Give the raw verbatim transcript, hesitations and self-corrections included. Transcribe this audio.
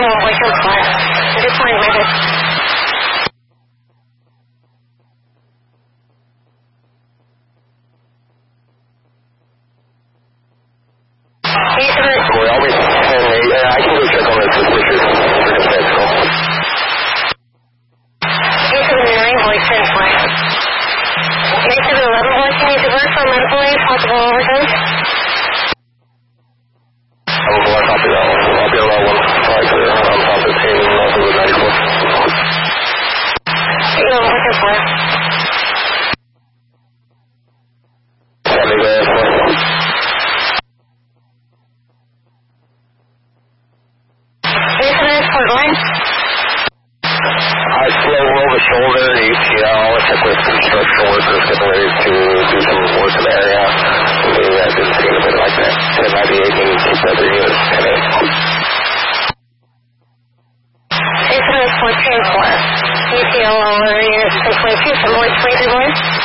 one point two four. Just one minute. Corey, I'll be ten eight. Uh, I can go check on the suspicious circumstance call. eight seven nine, voice ten four. eight seven eleven, voice, you need to work for medical aid, possible overtime. I will go on top of that one. I'll be around one five clear on top of fifteen and also with ninety-four. eight one point two four. Seventy there, four. I slow roll the shoulder, A C L, I check with construction workers getting ready to do some work in the area. We uh, didn't see anything like that. ten ninety-eight can keep the other units ten eight. Incident four two four. E C L over unit six point two, some more twenty-three boys.